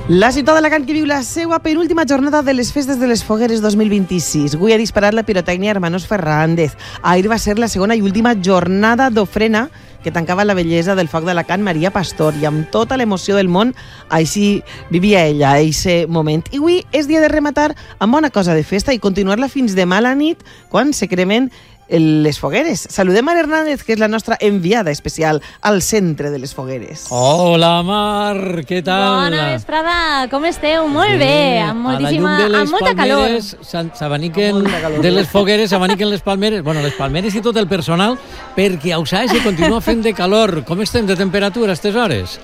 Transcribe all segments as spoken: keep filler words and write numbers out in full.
La ciutat d'Alacant que viu la seva penúltima jornada de les festes de les fogueres dos mil vint-i-sis. Avui ha disparat la pirotècnia Hermanos Fernández. Ahir va ser la segona i última jornada d'ofrena que tancava la bellesa del foc d'Alacant Maria Pastor, i amb tota l'emoció del món així vivia ella, eixe moment. I avui és dia de rematar amb bona cosa de festa i continuar-la fins demà a la nit, quan se cremen les fogueres. Saludem a Mar Hernández, que és la nostra enviada especial al centre de les fogueres. Hola, Mar, què tal? Bona vesprada, com esteu? Molt bé, amb moltíssima, amb molta calor. S'abaniquen de les fogueres, s'abaniquen les palmeres, bueno, les palmeres i tot el personal, perquè a Usage continua fent de calor. Com estem de temperatura a aquestes hores?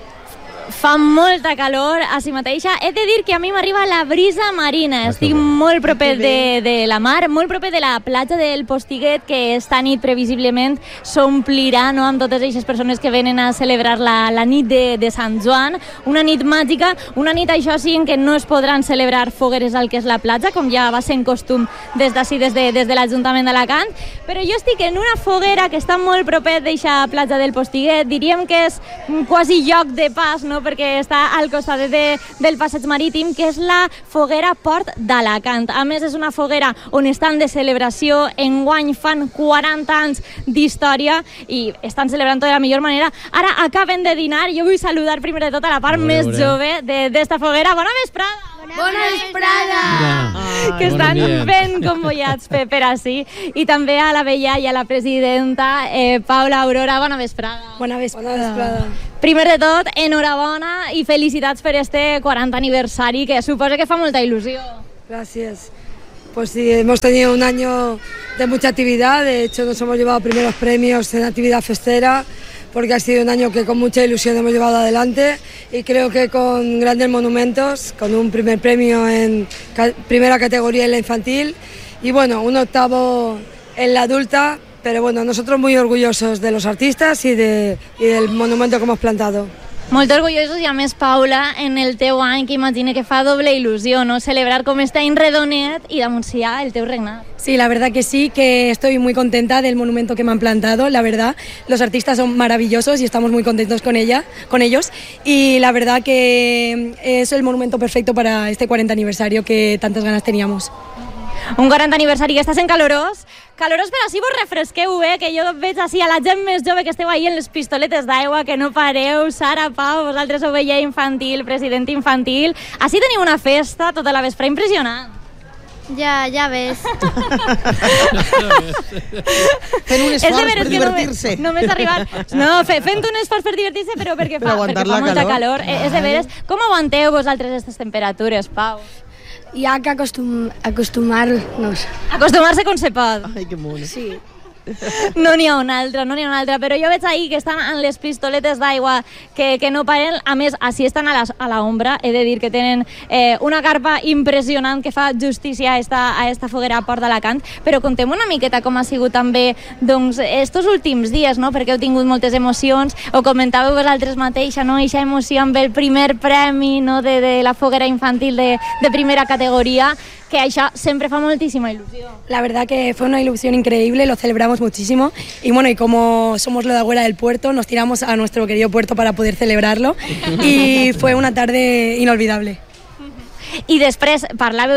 Fa molta calor, així mateixa. He de dir que a mi m'arriba la brisa marina. Estic molt proper de, de la mar, molt proper de la platja del Postiguet, que esta nit previsiblement s'omplirà, no?, amb totes aquestes persones que venen a celebrar la, la nit de, de Sant Joan. Una nit màgica, una nit, això sí, en què no es podran celebrar fogueres al que és la platja, com ja va ser en costum des d'ací, des de, des de l'Ajuntament d'Alacant. Però jo estic en una foguera que està molt proper d'eixa platja del Postiguet. Diríem que és quasi lloc de pas, no?, perquè està al costat de, del passeig marítim, que és la foguera Port d'Alacant. A més, és una foguera on estan de celebració. Enguany fan quaranta anys d'història i estan celebrant de la millor manera. Ara acaben de dinar. Jo vull saludar primer de tot a la part més jove d'esta foguera. Bona vesprada! Bona vesprada! Ah, que estan ben convoiats per, per així. I també a la vella i a la presidenta eh, Paula Aurora. Bona vesprada. Bona vesprada. Bona vesprada. Primer de tot, enhorabona i felicitats per este quaranta aniversari, que suposa que fa molta ilusió. Gracias. Pues sí, hemos tenido un año de mucha actividad. De hecho, nos hemos llevado primeros premios en actividad festera, porque ha sido un año que con mucha ilusión hemos llevado adelante, y creo que con grandes monumentos, con un primer premio en ca- primera categoría en la infantil y bueno, un octavo en la adulta, pero bueno, nosotros muy orgullosos de los artistas y, de, y del monumento que hemos plantado. Molt orgullosos, i a més, Paula, en el teu any, que imagina que fa doble il·lusió, ¿no?, celebrar com este any redonet i d'anunciar el teu regnat. Sí, la verdad que sí, que estoy muy contenta del monumento que me han plantado, la verdad. Los artistas son maravillosos y estamos muy contentos con ella, con ellos, y la verdad que es el monumento perfecto para este cuarenta aniversario que tantas ganas teníamos. Un quaranta aniversari que estàs en calorós, calorós, però així vos refresqueu, eh? Que jo veig així a la gent més jove que esteu ahí en les pistoletes d'aigua, que no pareu. Sara, Pau, vosaltres sou veia infantil, president infantil. Així teniu una festa tota la vespre impressionant. Ja, ja ves. Fent un esforç per divertir-se. No m'he arribat. No, fent un esforç per divertir-se, però perquè fa, perquè fa molta calor. És de veres. Com aguanteu vosaltres aquestes temperatures, Pau? Hi ha que acostum, acostumar-nos. Acostumar-se com se pot. Ai, que mono. Sí. No n'hi ha una altra, no n'hi ha una altra, però jo veig ahir que estan en les pistoletes d'aigua que, que no paren. A més, així estan a la, a la ombra. He de dir que tenen eh, una carpa impressionant que fa justícia a esta, a esta foguera a Port d'Alacant. Però contem una miqueta com ha sigut també, doncs, estos últims dies, no?, perquè heu tingut moltes emocions. Ho comentàveu vosaltres mateixa, no?, eixa emoció amb el primer premi, no?, de, de la foguera infantil de, de primera categoria, que això sempre fa moltísima ilusión. La verdad que fue una ilusión increíble, lo celebramos muchísimo, y bueno, y como somos lo de Agüera del Puerto, nos tiramos a nuestro querido puerto para poder celebrarlo, y fue una tarde inolvidable. I després parlàveu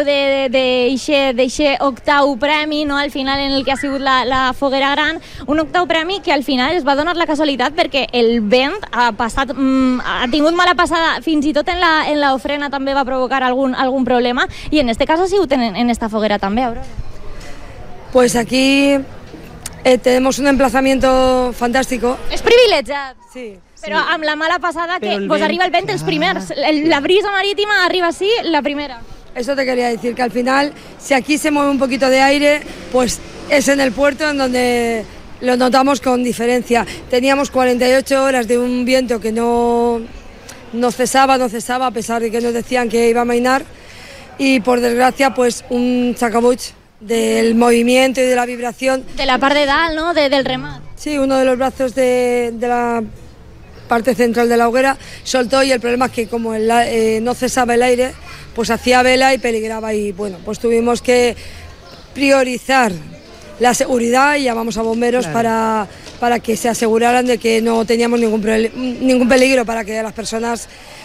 d'eixe octau premi, no?, al final, en el que ha sigut la, la foguera gran, un octau premi que al final es va donar la casualitat perquè el vent ha passat, mm, ha tingut mala passada, fins i tot en la, en la ofrena també va provocar algun, algun problema, i en este cas ha sigut en, en esta foguera també, Aurora. Pues aquí eh, tenemos un emplazamiento fantástico. És privilegiat. Sí. Però amb la mala passada que vos vent, arriba el vent els primers. La brisa marítima arriba así, la primera. Eso te quería decir, que al final, si aquí se mueve un poquito de aire, pues es en el puerto en donde lo notamos con diferencia. Teníamos cuarenta y ocho horas de un viento que no, no cesaba, no cesaba, a pesar de que nos decían que iba a amainar, y por desgracia, pues un sacabuch del movimiento y de la vibración. De la part de dalt, no?, de, del remat. Sí, uno de los brazos de, de la parte central de la hoguera soltó, y el problema es que como el, eh, no cesaba el aire, pues hacía vela y peligraba, y bueno, pues tuvimos que priorizar la seguridad y llamamos a bomberos, claro, para, para que se aseguraran de que no teníamos ningún, ningún peligro, para que las personas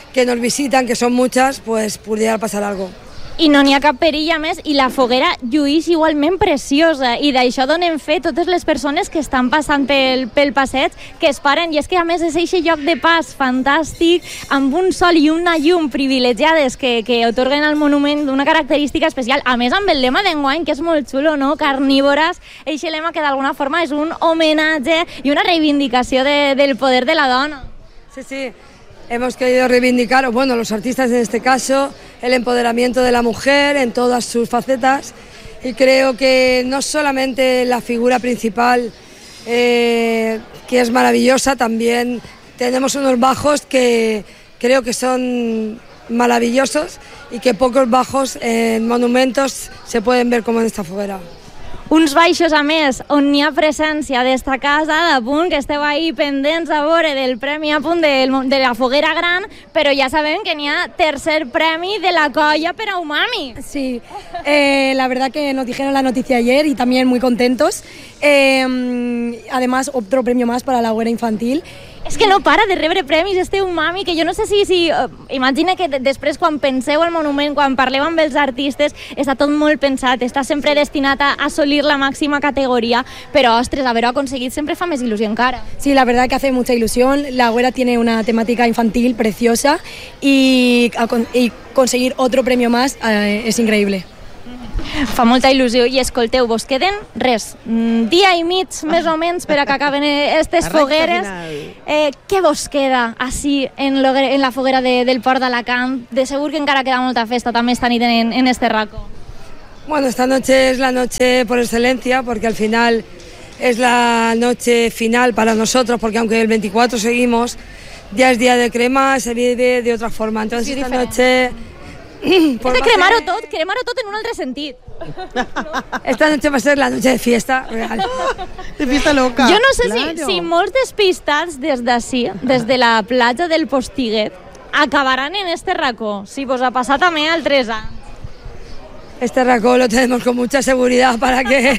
que nos visitan, que son muchas, pues pudiera pasar algo. I no n'hi ha cap perill, a més, i la foguera lluís igualment preciosa, i d'això donen fe totes les persones que estan passant pel, pel passeig, que es paren, i és que a més és aquest lloc de pas fantàstic, amb un sol i una llum privilegiades que, que otorguen al monument una característica especial, a més amb el lema d'enguany, que és molt xulo, no? Carnívores, aquest lema que d'alguna forma és un homenatge i una reivindicació de, del poder de la dona. Sí, sí. Hemos querido reivindicar, o bueno, los artistas en este caso, el empoderamiento de la mujer en todas sus facetas, y creo que no solamente la figura principal, eh, que es maravillosa, también tenemos unos bajos que creo que son maravillosos y que pocos bajos en monumentos se pueden ver como en esta foguera. Uns baixos, a més, on n'hi ha presència destacada, de punt, que esteu ahí pendents a veure del premi a punt de, de la foguera gran, però ja sabem que n'hi ha tercer premi de la colla per a Umami. Sí, eh, la verdad que nos dijeron la noticia ayer y también muy contentos. Eh, además, otro premio más para la hoguera infantil. És que no para de rebre premis este Umami, que jo no sé si... si uh, imagina que després, quan penseu al monument, quan parleu amb els artistes, està tot molt pensat, està sempre destinat a assolir la màxima categoria, però, ostres, haver-ho aconseguit sempre fa més il·lusió encara. Sí, la verdad que hace mucha ilusión. La hoguera tiene una temática infantil preciosa y, y conseguir otro premio más eh, es increíble. Fa molta il·lusió. I escolteu, vos queden res, dia i mig més o menys per a que acaben aquestes fogueres. Eh, què vos queda així en, lo, en la foguera de, del Port d'Alacant? De segur que encara queda molta festa també esta nit en, en este raco. Bueno, esta noche es la noche por excelencia, porque al final es la noche final para nosotros, porque aunque el veinticuatro seguimos, ya es día de crema, se vive de otra forma. Entonces sí, esta diferent. noche... És de cremar-ho tot, cremar-ho tot en un altre sentit. Esta noche va a ser la noche de fiesta real. De fiesta loca. Jo no sé claro. si, si molts despistats des d'ací, des de la platja del Postiguet, acabaran en este racó, si vos ha passat també altres anys. Este racó lo tenemos con mucha seguridad para que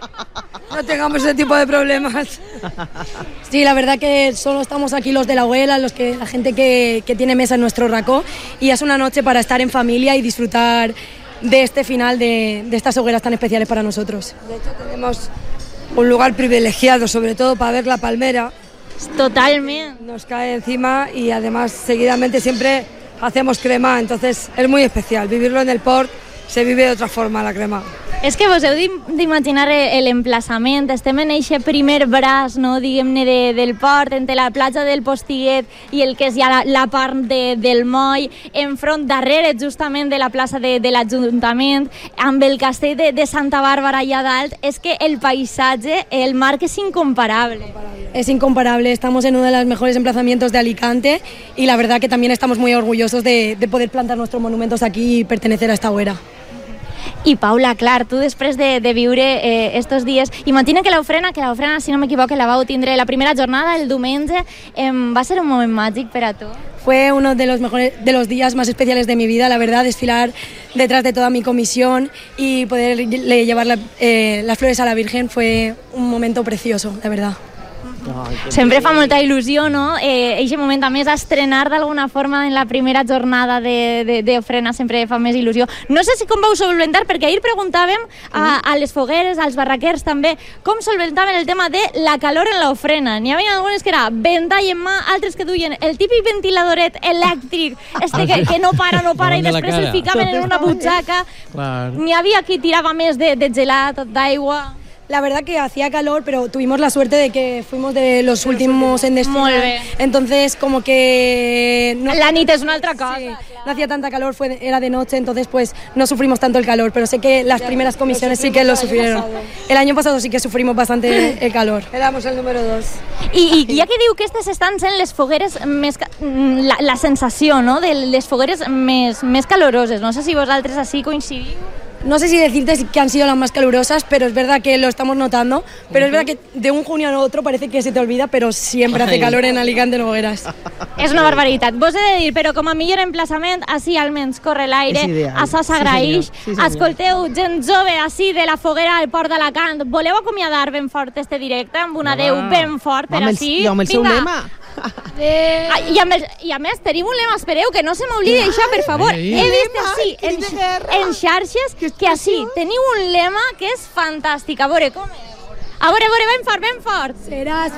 no tengamos ese tipo de problemas. Sí, la verdad que solo estamos aquí los de la abuela, los que, la gente que, que tiene mesa en nuestro racó, y es una noche para estar en familia y disfrutar de este final de, de estas hogueras tan especiales para nosotros. De hecho, tenemos un lugar privilegiado, sobre todo para ver la palmera. Totalmente. Nos cae encima y además seguidamente siempre hacemos crema, entonces es muy especial. Vivirlo en el port se vive de otra forma, la crema. És que vos heu d'imaginar l'emplaçament, estem en eixe primer braç, no, diguem-ne, de, del port, entre la platja del Postiguet i el que és ja la, la part de, del moll, enfront, darrere justament de la plaça de, de l'Ajuntament, amb el castell de, de Santa Bàrbara allà dalt. És que el paisatge, el mar, que és incomparable. Es incomparable, estamos en uno de los mejores emplazamientos de Alicante y la verdad que también estamos muy orgullosos de, de poder plantar nuestros monumentos aquí y pertenecer a esta hoguera. I Paula, clar, tu després de, de viure eh, estos dies, imagina que l'ofrena, que l'ofrena, si no m'equivoco, la vau tindre la primera jornada, el diumenge, eh, va ser un moment màgic per a tu? Fue uno de los mejores, de los días más especiales de mi vida, la verdad, desfilar detrás de toda mi comisión y poder llevar la, eh, las flores a la Virgen fue un momento precioso, la verdad. Sempre fa molta il·lusió, no? Eh, eixe moment, a més, estrenar d'alguna forma en la primera jornada d'ofrena sempre fa més il·lusió. No sé si com vau solventar, perquè ahir preguntàvem a, a les fogueres, als barraquers també, com solventaven el tema de la calor en l'ofrena. N'hi havia algunes que era ventall en mà, altres que duien el típic ventiladoret elèctric, este que, que no para, no para, i després el ficaven en una butxaca. N'hi havia qui tirava més de, de gelat, d'aigua... La verdad que hacía calor, pero tuvimos la suerte de que fuimos de los últimos en destino. Entonces, como que... No, la nit es una otra cosa. Sí, no hacía tanta calor, fue, era de noche, entonces pues no sufrimos tanto el calor, pero sé que las primeras comisiones sí que lo sufrieron. El año pasado sí que sufrimos bastante el calor. Éramos el número dos. I, i ja que diu que aquestes estan sent les fogueres més... La, la sensació, no?, de les fogueres més, més caloroses. No sé si vosaltres així coincidiu. No sé si decirte que han sido las más calurosas, pero es verdad que lo estamos notando. Pero uh-huh. es verdad que de un junio a otro parece que se te olvida, pero siempre hace calor en Alicante, en Hogueras. És una barbaritat. Vos he de dir, però com a millor emplaçament, així almenys corre l'aire, això s'agraeix. Sí, sí, escolteu, gent jove, així de la foguera al Port d'Alacant, voleu acomiadar ben fort este directe, amb un adeu ben fort, per així... I amb el seu lema. Ah, I, a més, I a més, tenim un lema, espereu, que no se m'oblidi això, per favor. Ei. He vist Lema, així, en, crit de guerra. en xarxes, que així, teniu un lema que és fantàstic. A veure, com és? A veure, a veure, ben fort, ben fort. Seràs